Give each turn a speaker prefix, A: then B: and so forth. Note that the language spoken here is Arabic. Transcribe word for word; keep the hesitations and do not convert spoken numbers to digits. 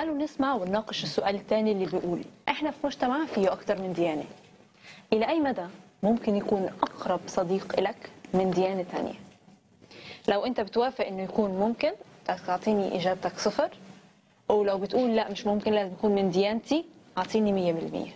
A: تعالوا نسمع ونناقش السؤال الثاني اللي بيقول احنا في مجتمع فيه اكثر من ديانه. الى اي مدى ممكن يكون اقرب صديق لك من ديانه ثانيه؟ لو انت بتوافق انه يكون ممكن تعطيني اجابتك صفر، ولو بتقول لا مش ممكن لازم يكون من ديانتي اعطيني مية بالمية.